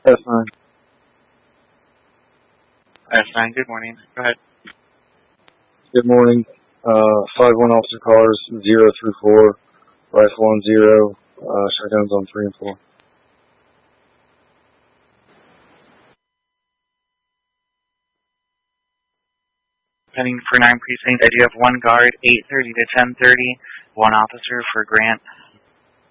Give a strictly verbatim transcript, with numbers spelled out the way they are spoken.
F nine. F nine, good morning. Go ahead. Good morning. Uh, five one officer cars, zero through four, rifle on zero, uh, shotguns on three and four. Pending for nine precinct, I do have one guard, eight thirty to ten thirty, one officer for Grant.